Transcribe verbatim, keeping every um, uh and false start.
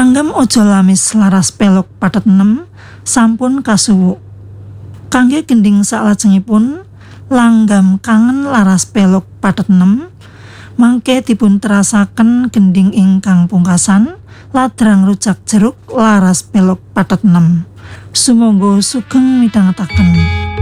Langgam ojo lamis laras pelok patet enem sampun kasuwuk. Kangge gending salajengipun langgam kangen laras pelok patet enem mangke dipun terasaken gending ingkang pungkasan ladrang rujak jeruk laras pelok patet enem. Sumangga sugeng midhangetaken.